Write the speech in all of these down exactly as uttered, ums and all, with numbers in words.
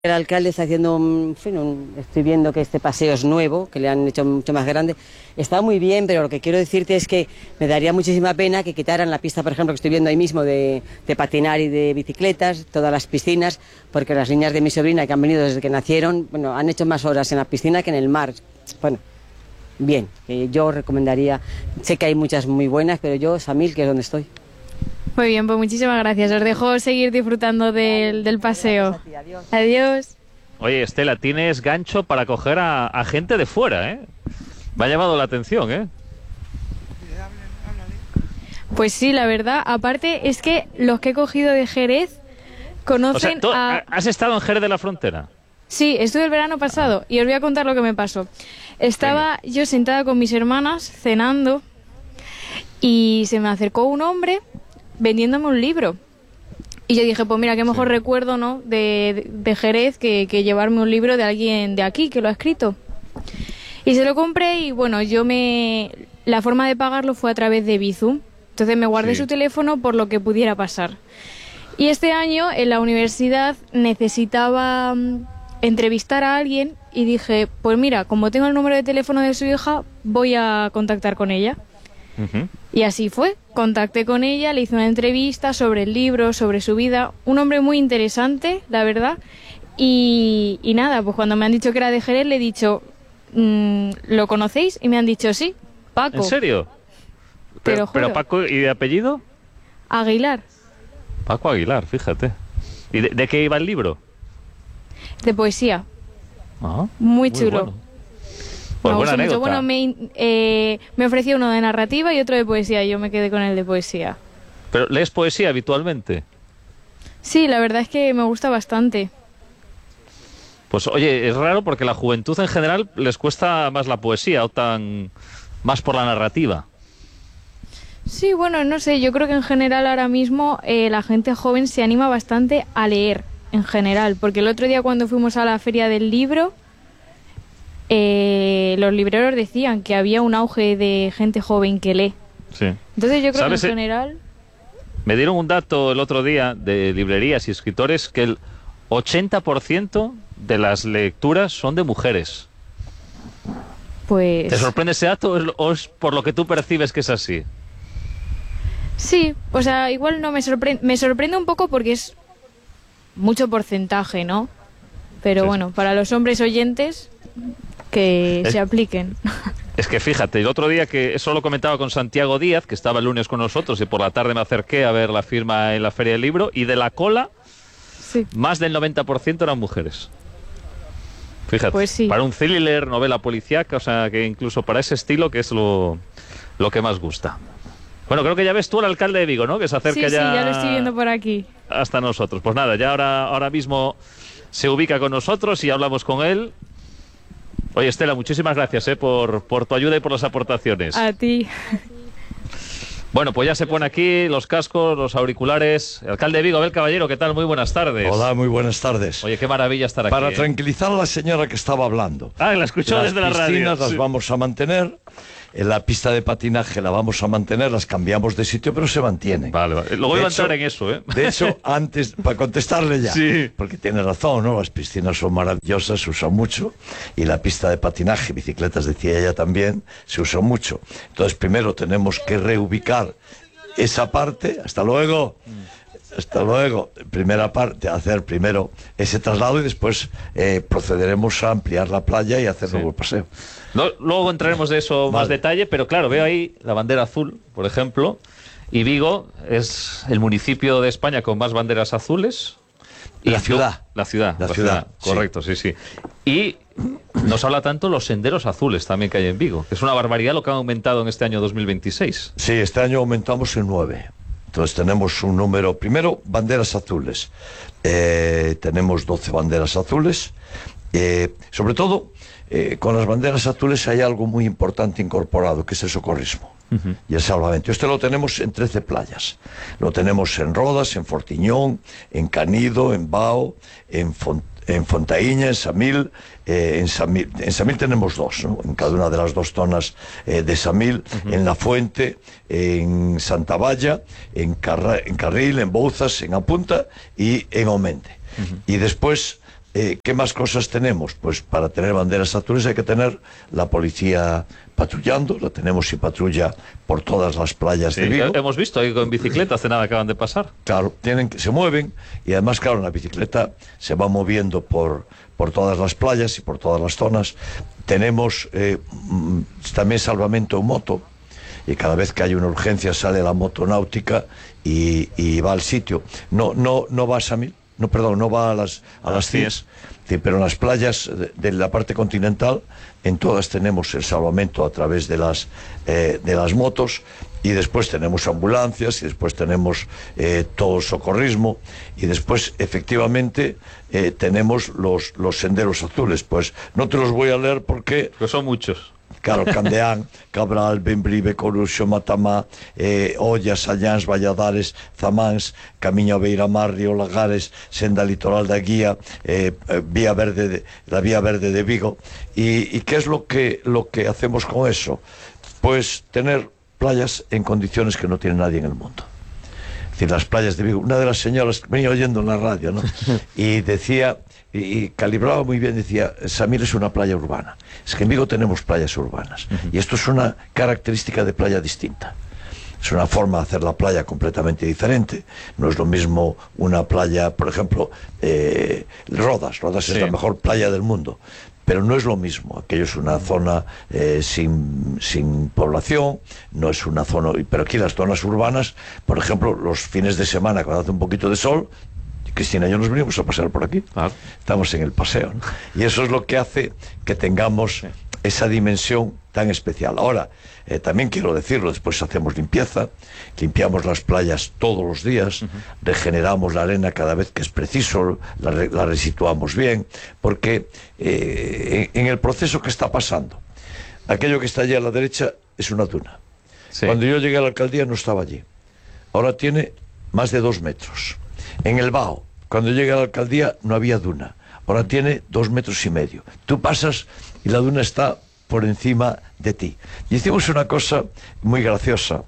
El alcalde está haciendo, un, en fin, un, estoy viendo que este paseo es nuevo, que le han hecho mucho más grande. Está muy bien, pero lo que quiero decirte es que me daría muchísima pena que quitaran la pista, por ejemplo, que estoy viendo ahí mismo de, de patinar y de bicicletas, todas las piscinas, porque las niñas de mi sobrina que han venido desde que nacieron, bueno, han hecho más horas en la piscina que en el mar. Bueno, bien, eh, yo recomendaría, sé que hay muchas muy buenas, pero yo, Samil, que es donde estoy. Muy bien, pues muchísimas gracias. Os dejo seguir disfrutando del, del paseo. Ti, adiós. Adiós. Oye, Estela, tienes gancho para coger a, a gente de fuera, ¿eh? Me ha llamado la atención, ¿eh? Pues sí, la verdad. Aparte, es que los que he cogido de Jerez conocen O sea, ¿tú a... has estado en Jerez de la Frontera? Sí, estuve el verano pasado y os voy a contar lo que me pasó. Estaba Venga. yo sentada con mis hermanas cenando y se me acercó un hombre vendiéndome un libro. Y yo dije, pues mira, qué mejor Sí. recuerdo, ¿no?, de, de Jerez que, que llevarme un libro de alguien de aquí que lo ha escrito. Y se lo compré y bueno, yo me... La forma de pagarlo fue a través de Bizum. Entonces me guardé Sí. su teléfono por lo que pudiera pasar. Y este año en la universidad necesitaba mm, entrevistar a alguien y dije, pues mira, como tengo el número de teléfono de su hija, voy a contactar con ella. Uh-huh. Y así fue, contacté con ella, le hice una entrevista sobre el libro, sobre su vida, un hombre muy interesante, la verdad, y, y nada, pues cuando me han dicho que era de Jerez, le he dicho, mmm, ¿lo conocéis? Y me han dicho, sí, Paco. ¿En serio? Te Pero, lo juro. pero Paco, ¿y de apellido? Aguilar, Paco Aguilar, fíjate. ¿Y de, de qué iba el libro? de poesía, Ah, muy chulo. bueno. Pues me buena gustó mucho. anécdota. Bueno, me, eh, me ofreció uno de narrativa y otro de poesía, y yo me quedé con el de poesía. ¿Pero lees poesía habitualmente? Sí, la verdad es que me gusta bastante. Pues oye, es raro porque la juventud en general les cuesta más la poesía, optan más por la narrativa. Sí, bueno, no sé, yo creo que en general ahora mismo eh, la gente joven se anima bastante a leer, en general, porque el otro día cuando fuimos a la feria del libro, eh, los libreros decían que había un auge de gente joven que lee. Sí. Entonces yo creo que en ¿Sabes, eh? general... Me dieron un dato el otro día de librerías y escritores que el ochenta por ciento de las lecturas son de mujeres. Pues ¿Te sorprende ese dato o es- o es por lo que tú percibes que es así? sí, o sea, igual no me sorprende, me sorprende un poco porque es mucho porcentaje, ¿no? Pero Sí. bueno, para los hombres oyentes que Es- se apliquen. Es que fíjate, el otro día que eso lo comentaba con Santiago Díaz, que estaba el lunes con nosotros y por la tarde me acerqué a ver la firma en la Feria del Libro, y de la cola, Sí. más del noventa por ciento eran mujeres. Fíjate, Pues sí. para un thriller, novela policíaca, o sea, que incluso para ese estilo, que es lo, lo que más gusta. Bueno, creo que ya ves tú al alcalde de Vigo, ¿no? Que se acerca Sí, sí, ya, ya lo estoy viendo por aquí. hasta nosotros. Pues nada, ya ahora, ahora mismo se ubica con nosotros y hablamos con él. Oye, Estela, muchísimas gracias eh, por, por tu ayuda y por las aportaciones. A ti. Bueno, pues ya se pone aquí los cascos, los auriculares. El alcalde de Vigo, Abel Caballero, ¿qué tal? Muy buenas tardes. Hola, muy buenas tardes. Oye, qué maravilla estar aquí. Para eh. tranquilizar a la señora que estaba hablando. Ah, la escuchó las desde la radio. piscinas las Sí. vamos a mantener. En la pista de patinaje la vamos a mantener, las cambiamos de sitio, pero se mantienen. Vale, vale. Luego De iba a hecho- entrar en eso, ¿eh? De hecho, antes, para contestarle ya, Sí. porque tiene razón, ¿no? Las piscinas son maravillosas, se usan mucho, y la pista de patinaje, bicicletas, decía ella también, se usa mucho. Entonces, primero tenemos que reubicar esa parte, hasta luego, hasta luego, primera parte, hacer primero ese traslado y después eh, procederemos a ampliar la playa y hacer Sí. luego el paseo. Lo- Luego entraremos de eso más Vale. detalle, pero claro, veo ahí la bandera azul, por ejemplo, y Vigo es el municipio de España con más banderas azules. La tú- ciudad. La ciudad, La ciudad, sí. correcto, sí, sí. Y nos habla tanto los senderos azules también que hay en Vigo, que es una barbaridad lo que han aumentado en este año dos mil veintiséis. Sí, este año aumentamos en nueve. Entonces tenemos un número, primero, banderas azules. Eh, tenemos doce banderas azules. Eh, sobre todo, eh, con las banderas azules hay algo muy importante incorporado, que es el socorrismo y el salvamento. Este lo tenemos en trece playas. Lo tenemos en Rodas, en Fortiñón, en Canido, en Bao, en Font en Fontaíña, en Samil, eh, en Samil, en Samil tenemos dos, ¿no? En cada una de las dos zonas eh, de Samil, uh-huh. En La Fuente, en Santa Valla, en, Carra, en Carril, en Bouzas, en Apunta y en Aumente. Uh-huh. Y después eh, ¿qué más cosas tenemos? Pues para tener banderas azules hay que tener la policía patrullando, la tenemos y patrulla por todas las playas Sí, de Vigo. hemos visto ahí con bicicleta, hace nada acaban de pasar. Claro, tienen que, se mueven y además, claro, la bicicleta se va moviendo por, por todas las playas y por todas las zonas. Tenemos eh, mm, también salvamento en moto, y cada vez que hay una urgencia sale la moto náutica y, y va al sitio. No, no, no va a Samil, no, perdón, no va a las, a las C I E S, sí, pero en las playas de, de la parte continental, en todas tenemos el salvamento a través de las, eh, de las motos, y después tenemos ambulancias, y después tenemos eh, todo el socorrismo, y después efectivamente eh, tenemos los, los senderos azules. Pues no te los voy a leer porque... Pues son muchos. Claro, Candeán, Cabral, Bembrive, Coruxo, Matamá, eh, Ollas, Allans, Valladares, Zamáns, Camiño a Beiramar, Río Lagares, Senda Litoral da Guía, eh, eh, Vía Verde de, la Vía Verde de Vigo. ¿Y, y qué es lo que, lo que hacemos con eso? Pues tener playas en condiciones que no tiene nadie en el mundo. Es decir, las playas de Vigo. Una de las señoras que venía oyendo en la radio, ¿no? Y decía... y calibraba muy bien, decía, Samil es una playa urbana. Es que en Vigo tenemos playas urbanas, uh-huh. y esto es una característica de playa distinta. Es una forma de hacer la playa completamente diferente. No es lo mismo una playa, por ejemplo, eh, Rodas. Rodas sí. es la mejor playa del mundo, pero no es lo mismo. Aquello es una zona eh, sin, sin población, no es una zona... Pero aquí las zonas urbanas, por ejemplo, los fines de semana, cuando hace un poquito de sol, Cristina y yo nos venimos a pasear por aquí. Ah. Estamos en el paseo, ¿no? Y eso es lo que hace que tengamos esa dimensión tan especial. Ahora, eh, también quiero decirlo, después hacemos limpieza, limpiamos las playas todos los días, uh-huh. regeneramos la arena cada vez que es preciso, la, la resituamos bien, porque eh, en, en el proceso que está pasando, aquello que está allí a la derecha es una duna. Sí. Cuando yo llegué a la alcaldía no estaba allí. Ahora tiene más de dos metros. En el Bao, cuando llegué a la alcaldía, no había duna. Ahora tiene dos metros y medio. Tú pasas y la duna está por encima de ti. Y hicimos una cosa muy graciosa,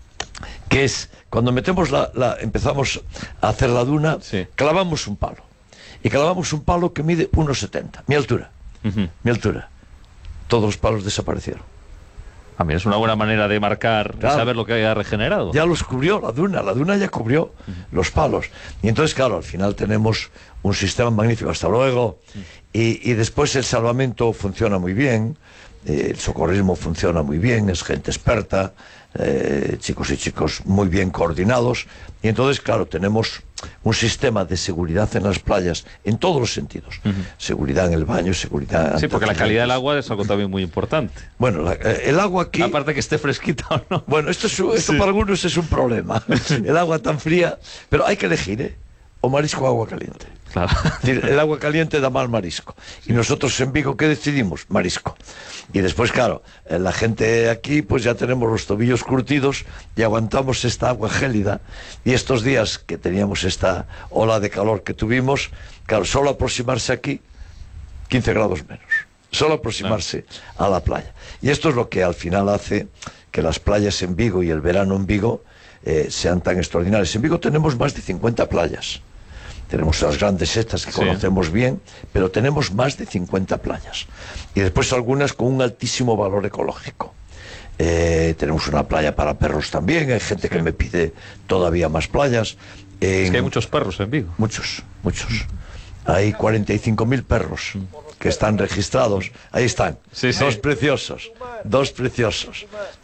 que es, cuando metemos la, la empezamos a hacer la duna, sí. clavamos un palo. Y clavamos un palo que mide uno setenta. Mi altura. Uh-huh. Mi altura. Todos los palos desaparecieron. A mí es una buena manera de marcar, claro, saber lo que haya regenerado. Ya los cubrió la duna, la duna ya cubrió uh-huh. los palos. Y entonces, claro, al final tenemos un sistema magnífico. Hasta luego. Uh-huh. Y, y después el salvamento funciona muy bien, eh, el socorrismo funciona muy bien, es gente experta, eh, chicos y chicos muy bien coordinados. Y entonces, claro, tenemos un sistema de seguridad en las playas en todos los sentidos. Uh-huh. Seguridad en el baño, seguridad... Sí, porque la calidad del agua es algo también muy importante. Bueno, la, el agua aquí... Aparte que esté fresquita o no. Bueno, esto, es, esto sí. para algunos es un problema. El agua tan fría... Pero hay que elegir, ¿eh? O marisco o agua caliente. Claro. Es decir, el agua caliente da mal marisco. Y nosotros en Vigo, ¿qué decidimos? Marisco. Y después, claro, la gente aquí, pues ya tenemos los tobillos curtidos y aguantamos esta agua gélida. Y estos días que teníamos esta ola de calor que tuvimos, claro, solo aproximarse aquí, quince grados menos. Solo aproximarse a la playa. Y esto es lo que al final hace que las playas en Vigo y el verano en Vigo eh, sean tan extraordinarias. En Vigo tenemos más de cincuenta playas. Tenemos las grandes estas que sí. conocemos bien, pero tenemos más de cincuenta playas. Y después algunas con un altísimo valor ecológico. Eh, tenemos una playa para perros también, hay gente sí. que me pide todavía más playas. En... Es que hay muchos perros en Vigo. Muchos, muchos. Hay cuarenta y cinco mil perros que están registrados. Ahí están, sí, sí. dos preciosos, dos preciosos.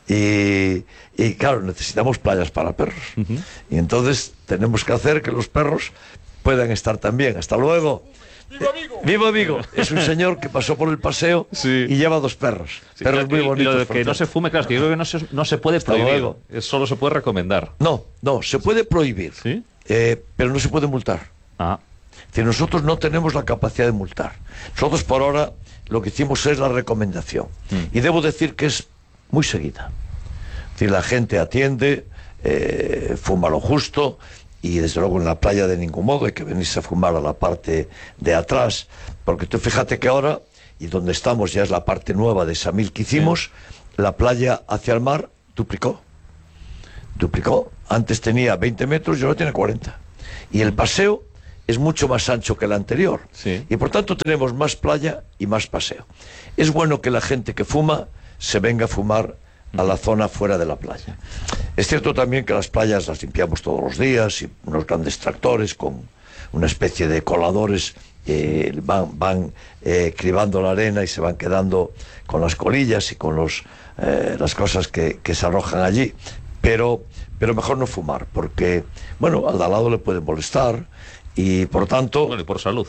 Y, y claro, necesitamos playas para perros. Uh-huh. Y entonces tenemos que hacer que los perros puedan estar también. Hasta luego. ¡Viva Vigo! ¡Viva Vigo! Es un señor que pasó por el paseo sí. y lleva dos perros. Sí, perros muy bonitos. Y lo de que no se fume, claro, es que yo creo que no se, no se puede Hasta prohibir. Luego. Solo se puede recomendar. No, no, se puede prohibir. ¿Sí? Eh, pero no se puede multar. Ah. Es decir, nosotros no tenemos la capacidad de multar. Nosotros por ahora lo que hicimos es la recomendación. Mm. Y debo decir que es muy seguida. Es decir, la gente atiende, eh, fuma lo justo... Y desde luego en la playa de ningún modo hay que venirse a fumar a la parte de atrás, porque tú fíjate que ahora, y donde estamos ya es la parte nueva de Samil que hicimos, sí. la playa hacia el mar duplicó. Duplicó. Antes tenía veinte metros y ahora tiene cuarenta. Y el paseo es mucho más ancho que el anterior. Sí. Y por tanto tenemos más playa y más paseo. Es bueno que la gente que fuma se venga a fumar a la zona fuera de la playa. Es cierto también que las playas las limpiamos todos los días y unos grandes tractores con una especie de coladores eh, van, van eh, cribando la arena y se van quedando con las colillas y con los, eh, las cosas que, que se arrojan allí. Pero, pero mejor no fumar, porque, bueno, al de al lado le puede molestar y, por tanto... Bueno, y por salud.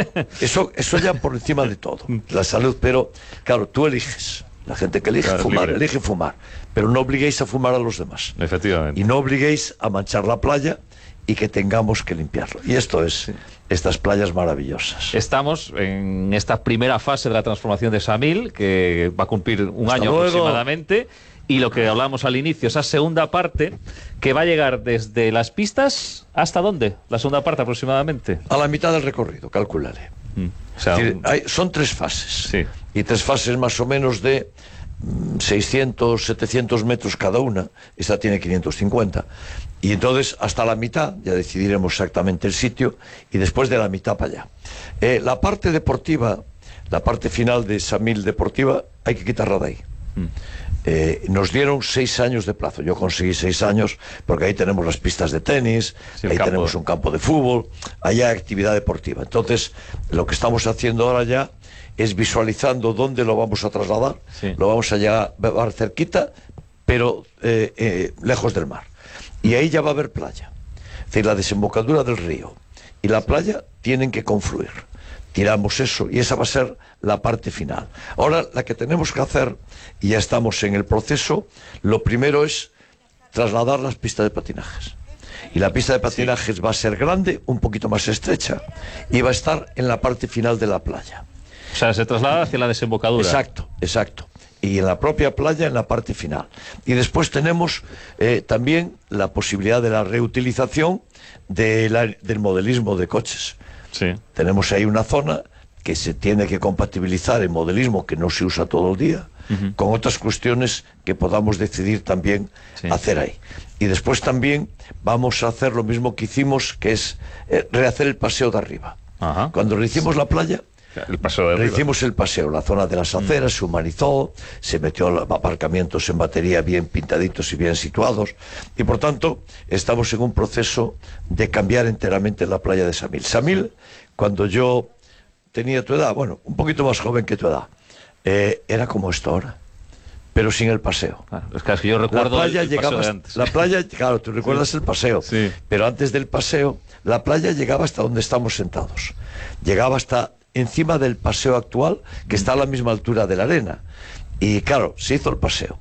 Eso, eso ya por encima de todo, la salud, pero, claro, tú eliges. La gente que elige claro, fumar, libre. elige fumar, pero no obliguéis a fumar a los demás. Efectivamente. Y no obliguéis a manchar la playa y que tengamos que limpiarlo. Y esto es, sí, estas playas maravillosas. Estamos en esta primera fase de la transformación de Samil, que va a cumplir un Hasta año luego. aproximadamente, y lo que hablamos al inicio, esa segunda parte, que va a llegar desde las pistas, ¿hasta dónde? La segunda parte aproximadamente. A la mitad del recorrido, calcularé. Mm. O sea, Es decir, un... hay, son tres fases. Sí. Y tres fases más o menos de mm, seiscientos, setecientos metros cada una. Esta tiene quinientos cincuenta. Y entonces, hasta la mitad, ya decidiremos exactamente el sitio, y después de la mitad para allá. Eh, la parte deportiva, la parte final de Samil deportiva, hay que quitarla de ahí. Mm. Eh, nos dieron seis años de plazo. Yo conseguí seis años porque ahí tenemos las pistas de tenis, sí, ahí campo. tenemos un campo de fútbol, allá hay actividad deportiva. Entonces, lo que estamos haciendo ahora ya es visualizando dónde lo vamos a trasladar. Sí. Lo vamos a llevar cerquita, pero eh, eh, lejos del mar. Y ahí ya va a haber playa. Es decir, la desembocadura del río y la playa tienen que confluir. Tiramos eso y esa va a ser la parte final. Ahora, la que tenemos que hacer, y ya estamos en el proceso, lo primero es trasladar las pistas de patinajes. Y la pista de patinajes sí. va a ser grande, un poquito más estrecha, y va a estar en la parte final de la playa. O sea, se traslada hacia la desembocadura. Exacto, exacto. Y en la propia playa, en la parte final. Y después tenemos eh, también la posibilidad de la reutilización de la, del modelismo de coches. Sí. Tenemos ahí una zona que se tiene que compatibilizar en modelismo, que no se usa todo el día, uh-huh. con otras cuestiones que podamos decidir también sí. hacer ahí. Y después también vamos a hacer lo mismo que hicimos, que es eh, rehacer el paseo de arriba. Uh-huh. Cuando rehicimos la playa, el paseo de arriba. Rehicimos el paseo, la zona de las aceras, uh-huh. se humanizó, se metió los aparcamientos en batería bien pintaditos y bien situados, y por tanto estamos en un proceso de cambiar enteramente la playa de Samil. Samil, cuando yo tenía tu edad, bueno, un poquito más joven que tu edad, eh, era como esto ahora, pero sin el paseo. Claro, es que, es que yo recuerdo la playa el, el llegaba, paseo de antes. La playa, claro, tú recuerdas sí. el paseo, sí. pero antes del paseo, la playa llegaba hasta donde estamos sentados. Llegaba hasta encima del paseo actual, que está a la misma altura de la arena. Y claro, se hizo el paseo.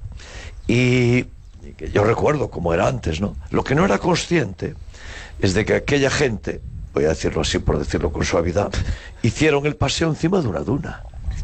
Y, y que yo recuerdo cómo era antes, ¿no? Lo que no era consciente es de que aquella gente, voy a decirlo así por decirlo con suavidad, hicieron el paseo encima de una duna.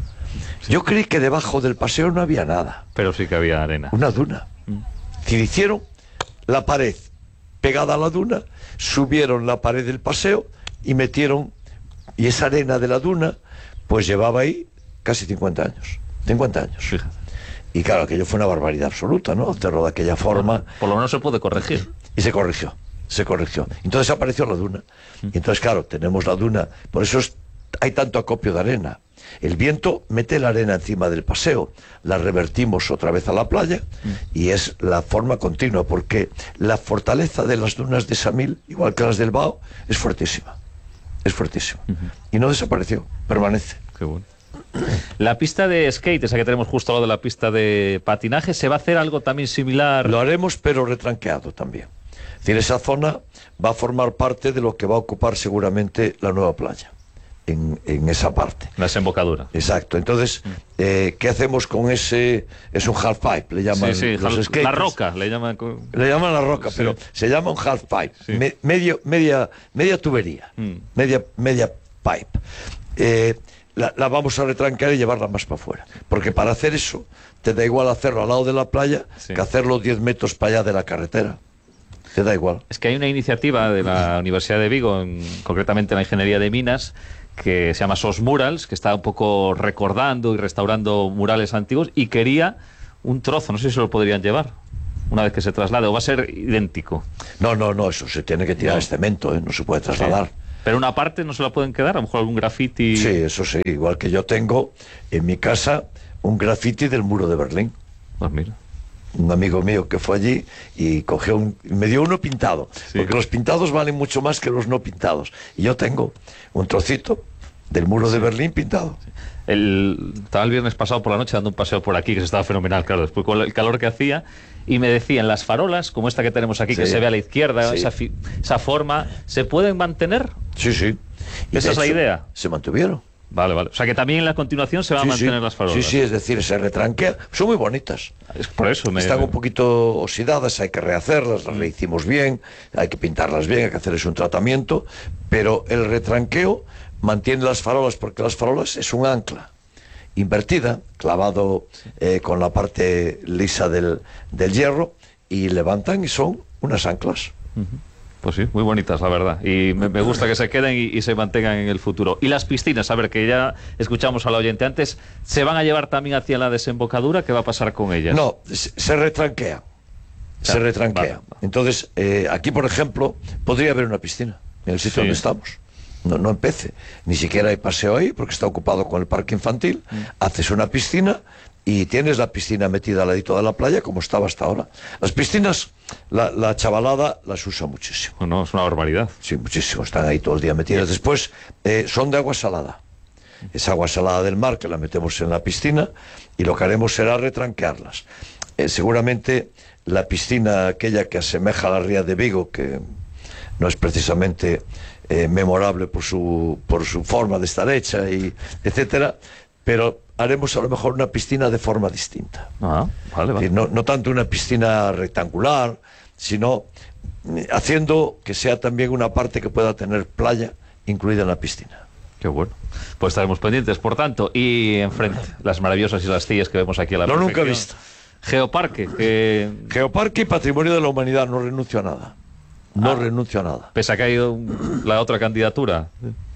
Yo creí que debajo del paseo no había nada. Pero sí que había arena. Una duna. Mm. Es decir, hicieron la pared pegada a la duna, subieron la pared del paseo y metieron, y esa arena de la duna pues llevaba ahí casi cincuenta años. cincuenta años. Fíjate. Y claro, aquello fue una barbaridad absoluta, ¿no? Hacerlo de aquella forma. Por, por lo menos se puede corregir. Y se corrigió, se corrigió. Entonces apareció la duna. Y entonces, claro, tenemos la duna. Por eso es, hay tanto acopio de arena. El viento mete la arena encima del paseo, la revertimos otra vez a la playa y es la forma continua, porque la fortaleza de las dunas de Samil, igual que las del Bao, es fuertísima. Es fuertísima. Y no desapareció, permanece. Qué bueno. La pista de skate, esa que tenemos justo al lado de la pista de patinaje, ¿se va a hacer algo también similar? Lo haremos, pero retranqueado también. Es decir, esa zona va a formar parte de lo que va a ocupar seguramente la nueva playa. En, en esa parte. La desembocadura. Exacto. Entonces, eh, ¿qué hacemos con ese? Es un half pipe, le llaman sí, sí, los half, skaters. La roca, le llaman. Le llaman la roca, sí. pero se llama un half pipe. Sí. Me, medio, media, media tubería, mm. media, media pipe. Eh, la, la vamos a retrancar y llevarla más para afuera. Porque para hacer eso, te da igual hacerlo al lado de la playa sí. que hacerlo diez metros para allá de la carretera. Te da igual. Es que hay una iniciativa de la Universidad de Vigo, en, concretamente en la Ingeniería de Minas, que se llama S O S Murals, que está un poco recordando y restaurando murales antiguos, y quería un trozo, no sé si se lo podrían llevar una vez que se traslade, o va a ser idéntico. No, no, no, eso se tiene que tirar, no. Es cemento, ¿eh? No se puede trasladar. Pero una parte no se la pueden quedar, a lo mejor algún graffiti... Sí, eso sí, igual que yo tengo en mi casa un graffiti del muro de Berlín. Pues mira. Un amigo mío que fue allí y cogió un, me dio uno pintado, sí. Porque los pintados valen mucho más que los no pintados. Y yo tengo un trocito del muro sí. de Berlín pintado. Sí. El, estaba el viernes pasado por la noche dando un paseo por aquí, que se estaba fenomenal, claro, después con el calor que hacía, y me decían, las farolas, como esta que tenemos aquí, sí. que se ve a la izquierda, sí. esa, fi, esa forma, ¿se pueden mantener? Sí, sí. ¿Y esa es la idea? Se mantuvieron. Vale, vale. O sea que también en la continuación se van sí, a mantener sí. las farolas. Sí, sí, es decir, se retranquea. Son muy bonitas. Es por eso me... Están un poquito oxidadas, hay que rehacerlas, las rehicimos bien, hay que pintarlas bien, hay que hacerles un tratamiento, pero el retranqueo mantiene las farolas, porque las farolas es un ancla invertida, clavado eh, con la parte lisa del, del hierro, y levantan y son unas anclas. Uh-huh. Pues sí, muy bonitas, la verdad. Y me, me gusta que se queden y, y se mantengan en el futuro. Y las piscinas, a ver, que ya escuchamos al oyente antes, ¿se van a llevar también hacia la desembocadura? ¿Qué va a pasar con ellas? No, se, se retranquea. Se retranquea. Va, va. Entonces, eh, aquí, por ejemplo, podría haber una piscina en el sitio sí. donde estamos. No, no empece. Ni siquiera hay paseo ahí porque está ocupado con el parque infantil. Mm. Haces una piscina y tienes la piscina metida al ladito de la playa como estaba hasta ahora. Las piscinas, la, la chavalada las usa muchísimo. No, es una barbaridad. Sí, muchísimo. Están ahí todo el día metidas. Después, eh, son de agua salada. Es agua salada del mar que la metemos en la piscina y lo que haremos será retranquearlas. Eh, seguramente la piscina aquella que asemeja a la ría de Vigo, que no es precisamente eh, memorable por su, por su forma de estar hecha, y etcétera, pero haremos a lo mejor una piscina de forma distinta. Ah, vale, vale. Es decir, no, no tanto una piscina rectangular, sino haciendo que sea también una parte que pueda tener playa incluida en la piscina. Qué bueno. Pues estaremos pendientes, por tanto. Y enfrente, las maravillosas Islas Cíes que vemos aquí a la No, nunca he visto. Geoparque. Que... Geoparque y Patrimonio de la Humanidad, no renuncio a nada. No ah, renuncio a nada. Pese a que ha ido la otra candidatura.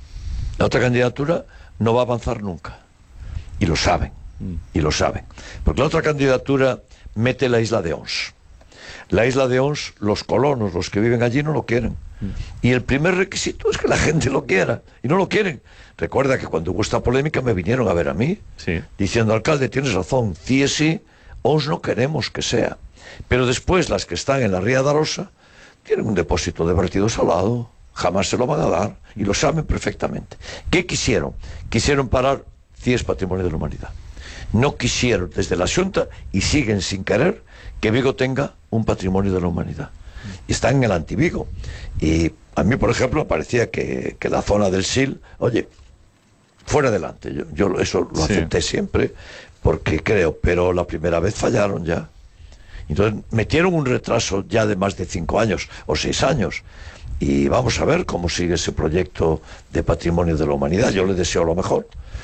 La otra candidatura no va a avanzar nunca. Y lo saben. Mm. Y lo saben. Porque la otra candidatura mete la isla de Ons. La isla de Ons, los colonos, los que viven allí, no lo quieren. Mm. Y el primer requisito es que la gente lo quiera. Y no lo quieren. Recuerda que cuando hubo esta polémica me vinieron a ver a mí, sí. diciendo, alcalde, tienes razón, Cíes sí, Ons no queremos que sea. Pero después las que están en la Ría de Arosa tienen un depósito de vertido salado, jamás se lo van a dar, y lo saben perfectamente. ¿Qué quisieron? Quisieron parar Cíes Patrimonio de la Humanidad. No quisieron desde la Xunta, y siguen sin querer, que Vigo tenga un Patrimonio de la Humanidad. Y están en el Antivigo. Y a mí, por ejemplo, me parecía que, que la zona del Sil, oye, fuera adelante. Yo, yo eso lo sí. acepté siempre, porque creo, pero la primera vez fallaron ya. Entonces metieron un retraso ya de más de cinco años o seis años, y vamos a ver cómo sigue ese proyecto de Patrimonio de la Humanidad. Yo le deseo lo mejor,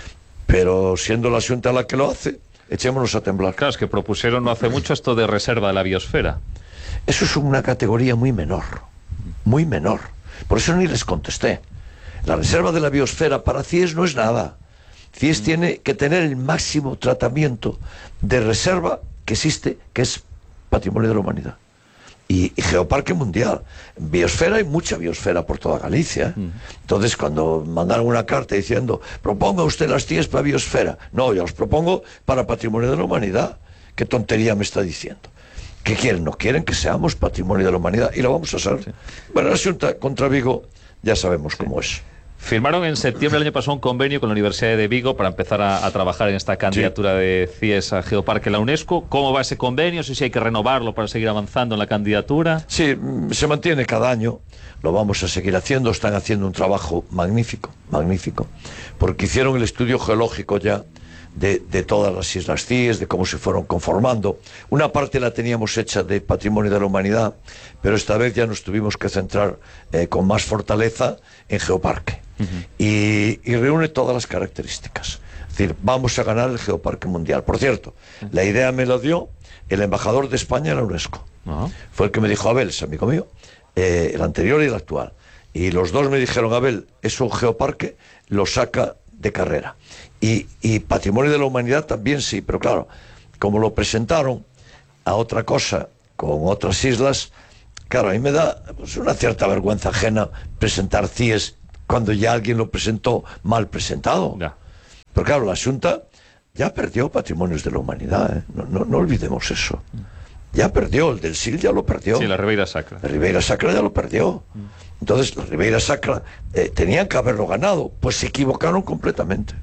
pero siendo la Xunta la que lo hace, echémonos a temblar. Claro, es que propusieron no hace mucho esto de reserva de la biosfera. Eso es una categoría muy menor, muy menor. Por eso ni les contesté. La reserva de la biosfera para Cíes no es nada. Cíes mm. tiene que tener el máximo tratamiento de reserva que existe, que es Patrimonio de la Humanidad. Y, y Geoparque Mundial. Biosfera, hay mucha biosfera por toda Galicia. Mm. Entonces, cuando mandaron una carta diciendo, proponga usted las Cíes para biosfera. No, yo los propongo para Patrimonio de la Humanidad. ¿Qué tontería me está diciendo? ¿Qué quieren? No quieren que seamos Patrimonio de la Humanidad, y lo vamos a ser. Sí. Bueno, la Xunta contra Vigo ya sabemos cómo sí. es. Firmaron en septiembre del año pasado un convenio con la Universidad de Vigo para empezar a, a trabajar en esta candidatura sí. de Cíes a Geoparque en la UNESCO. ¿Cómo va ese convenio? No sé si hay que renovarlo para seguir avanzando en la candidatura. Sí, se mantiene cada año. Lo vamos a seguir haciendo. Están haciendo un trabajo magnífico, magnífico, porque hicieron el estudio geológico ya de, de todas las Islas Cíes, de cómo se fueron conformando. Una parte la teníamos hecha de Patrimonio de la Humanidad, pero esta vez ya nos tuvimos que centrar eh, con más fortaleza en Geoparque. Uh-huh. y, y reúne todas las características. Es decir, vamos a ganar el Geoparque Mundial. Por cierto, uh-huh. la idea me la dio el embajador de España en la UNESCO. Uh-huh. Fue el que me dijo, Abel, es amigo mío, eh, el anterior y el actual. Y los dos me dijeron, Abel, es un geoparque, lo saca de carrera. Y, y Patrimonio de la Humanidad también sí, pero claro, como lo presentaron a otra cosa, con otras islas, claro, a mí me da pues, una cierta vergüenza ajena presentar Cíes cuando ya alguien lo presentó mal presentado. Ya. Pero claro, la Xunta ya perdió patrimonios de la humanidad, ¿eh? no, no, no olvidemos eso. Ya perdió, el del Sil ya lo perdió. Sí, la Ribeira Sacra. La Ribeira Sacra ya lo perdió. Entonces, la Ribeira Sacra eh, tenían que haberlo ganado, pues se equivocaron completamente.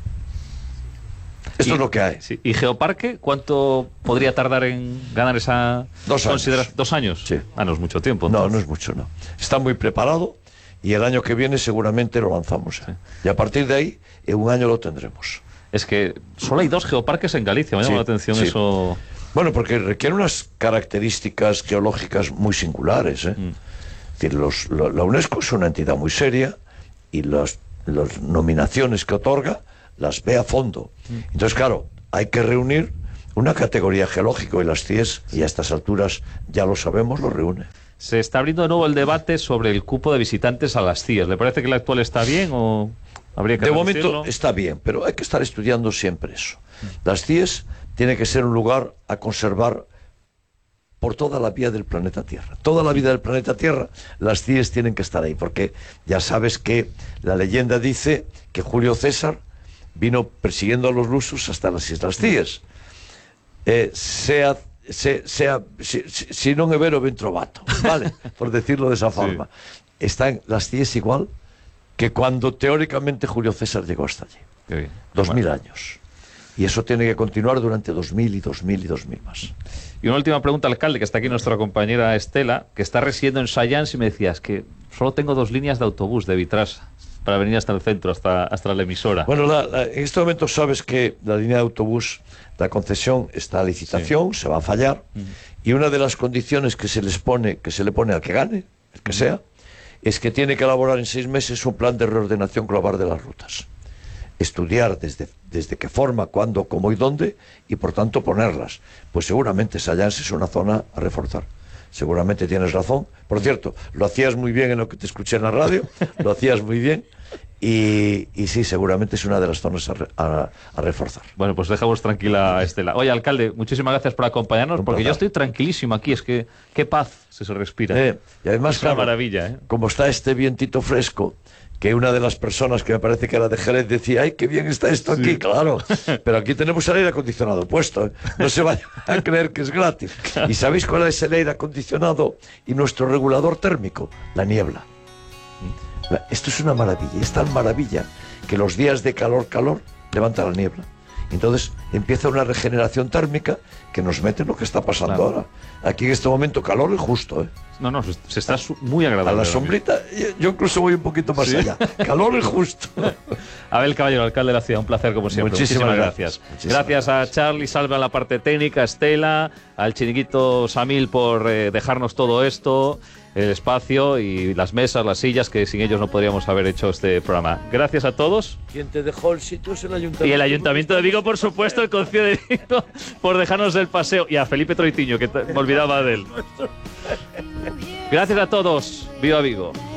Esto y, es lo que hay. Sí. ¿Y Geoparque cuánto podría tardar en ganar esa Dos años. considera- ¿Dos años? Sí. Ah, no es mucho tiempo. No, Entonces. no es mucho, no. Está muy preparado y el año que viene seguramente lo lanzamos. ¿eh? Y a partir de ahí, en un año lo tendremos. Es que solo hay dos geoparques en Galicia, me llama Sí, la atención sí. eso. Bueno, porque requiere unas características geológicas muy singulares. ¿eh? Mm. Es decir, los, lo- la UNESCO es una entidad muy seria y las las nominaciones que otorga las ve a fondo. Mm. Entonces, claro, hay que reunir una categoría geológica y las C I E S, y a estas alturas ya lo sabemos, lo reúne. Se está abriendo de nuevo el debate sobre el cupo de visitantes a las C I E S. ¿Le parece que el actual está bien o habría que De reducirlo? momento está bien, pero hay que estar estudiando siempre eso. Las C I E S tiene que ser un lugar a conservar por toda la vida del planeta Tierra. Toda la vida del planeta Tierra, las C I E S tienen que estar ahí, porque ya sabes que la leyenda dice que Julio César vino persiguiendo a los lusos hasta las Islas Cíes. Eh, sea, se, sea, si, si, si non é vero, ben trovato, vale, por decirlo de esa forma. Sí. Están las Cíes igual que cuando teóricamente Julio César llegó hasta allí. Qué bien. Dos Bueno. mil años. Y eso tiene que continuar durante dos mil y dos mil y dos mil más. Y una última pregunta, alcalde, que está aquí nuestra compañera Estela, que está residiendo en Sayans, y me decías que solo tengo dos líneas de autobús de Vitrasa para venir hasta el centro, hasta, hasta la emisora. Bueno, la, la, en este momento sabes que la línea de autobús, la concesión está a licitación, sí. se va a fallar, uh-huh. y una de las condiciones que se les pone, que se le pone al que gane, el que uh-huh. sea, es que tiene que elaborar en seis meses un plan de reordenación global de las rutas. Estudiar desde, desde qué forma, cuándo, cómo y dónde, y por tanto ponerlas. Pues seguramente Sayans es una zona a reforzar. Seguramente tienes razón. Por cierto, lo hacías muy bien en lo que te escuché en la radio, lo hacías muy bien, y, y sí, seguramente es una de las zonas a, re, a, a reforzar. Bueno, pues dejamos tranquila a Estela. Oye, alcalde, muchísimas gracias por acompañarnos, un porque placer. Yo estoy tranquilísimo aquí, es que qué paz se, se respira. Eh, y además, es claro, una maravilla, ¿eh? Como está este vientito fresco, que una de las personas que me parece que era de Jerez decía, ¡ay, qué bien está esto aquí! Sí. Claro, pero aquí tenemos el aire acondicionado puesto, ¿eh? No se vayan a creer que es gratis. ¿Y sabéis cuál es el aire acondicionado y nuestro regulador térmico? La niebla. La, esto es una maravilla, es tan maravilla que los días de calor, calor, levanta la niebla. Entonces empieza una regeneración térmica que nos mete en lo que está pasando claro. ahora. Aquí en este momento calor es justo, ¿eh? No, no, se está muy agradable. A la sombrita, yo incluso voy un poquito más ¿Sí? allá. Calor es justo. Abel Caballero, alcalde de la ciudad, un placer como siempre. Muchísimas, Muchísimas gracias. gracias. Muchísimas gracias gracias a Charlie Salva en la parte técnica, a Estela, al chiringuito Samil por eh, dejarnos todo esto, el espacio y las mesas, las sillas, que sin ellos no podríamos haber hecho este programa. Gracias a todos. Quien te dejó el sitio es el Ayuntamiento. Y el Ayuntamiento de Vigo, por supuesto, el Concello de Vigo, por dejarnos el paseo. Y a Felipe Troitiño, que me olvidaba de él. Gracias a todos. Viva Vigo.